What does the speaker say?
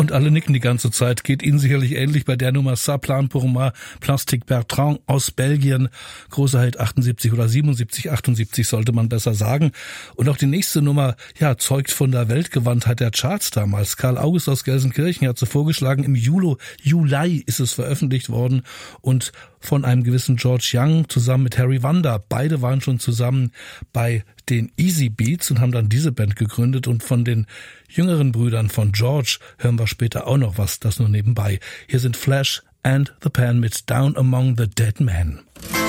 Und alle nicken die ganze Zeit. Geht Ihnen sicherlich ähnlich bei der Nummer Ça plane pour moi, Plastic Bertrand aus Belgien. Großer Hit 78 oder 77, 78 sollte man besser sagen. Und auch die nächste Nummer, ja, zeugt von der Weltgewandtheit der Charts damals. Karl August aus Gelsenkirchen hat sie vorgeschlagen. Im Juli ist es veröffentlicht worden und von einem gewissen George Young zusammen mit Harry Vanda. Beide waren schon zusammen bei den Easy Beats und haben dann diese Band gegründet. Und von den jüngeren Brüdern von George hören wir später auch noch was, das nur nebenbei. Hier sind Flash and the Pan mit Down Among the Dead Men.